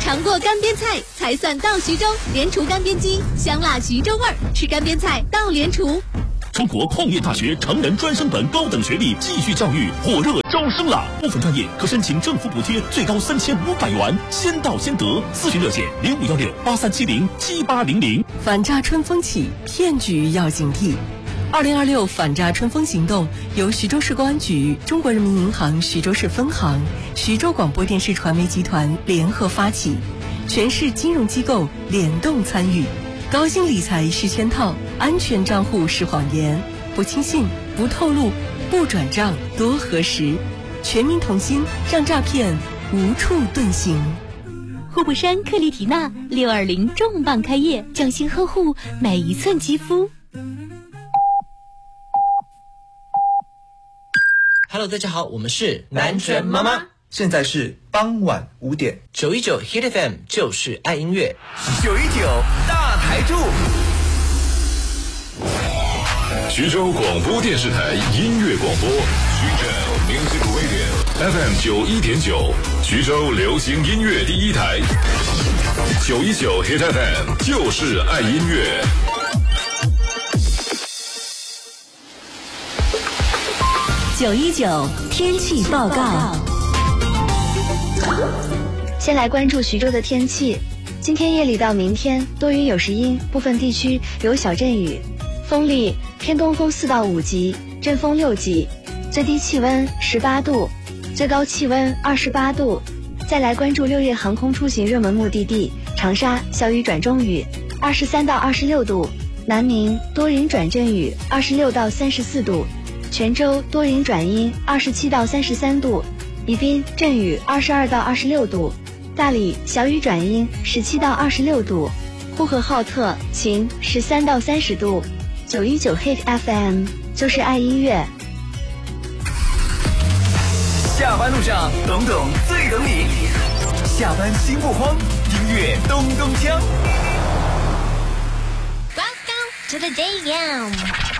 尝过干煸菜才算到徐州，莲厨干煸鸡，香辣徐州味儿，吃干煸菜到莲厨。 中国矿业大学成人专升本高等学历继续教育火热招生了，部分专业可申请政府补贴，最高3500元，先到先得。咨询热线051683707800。 反诈春风起，骗局要警惕。2026反诈春风行动由徐州市公安局、中国人民银行徐州市分行、徐州广播电视传媒集团联合发起，全市金融机构联动参与。高薪理财是圈套，安全账户是谎言，不轻信，不透露，不转账，多核实。全民同心，让诈骗无处遁形。 户部山克丽缇娜620重磅开业，匠心呵护每一寸肌肤。 Hello， 大家好，我们是南拳妈妈。 现在是傍晚5点 ，919 Hit FM 就是爱音乐 ，919大台柱。 徐州广播电视台音乐广播，徐州 Music Radio FM 91.9，徐州流行音乐第一台，919 Hit FM 就是爱音乐。 919天气报告。 先来关注徐州的天气。今天夜里到明天多云有时阴，部分地区有小阵雨，风力偏东风4到5级，阵风6级，最低气温18度，最高气温28度。再来关注6月航空出行热门目的地长沙，小雨转中雨，23到26度；南明多云转阵雨，26到34度；泉州多云转阴，27到33度；宜宾阵雨22到26度；大理小雨转阴17到26度；呼和浩特晴13到30度。919 Hit FM 就是爱音乐。 下班路上懂懂最懂你，下班心不慌，音乐咚咚锵。 Welcome to the day.